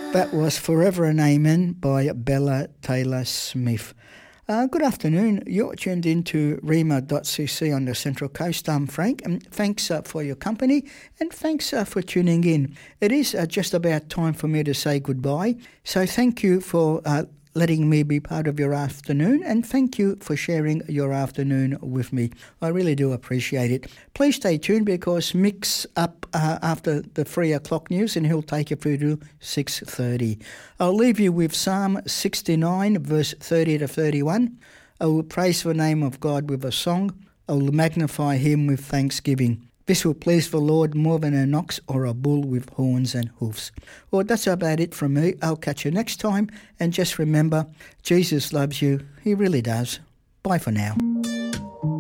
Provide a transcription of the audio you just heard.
That was Forever and Amen by Bella Taylor Smith. Good afternoon. You're tuned into Rima.cc on the Central Coast. I'm Frank, and thanks for your company, and thanks for tuning in. It is just about time for me to say goodbye, so thank you for letting me be part of your afternoon, and thank you for sharing your afternoon with me. I really do appreciate it. Please stay tuned because Mick's up after the 3 o'clock news, and he'll take you through to 6:30. I'll leave you with Psalm 69, verse 30 to 31. I will praise the name of God with a song. I will magnify him with thanksgiving. This will please the Lord more than an ox or a bull with horns and hoofs. Well, that's about it from me. I'll catch you next time. And just remember, Jesus loves you. He really does. Bye for now.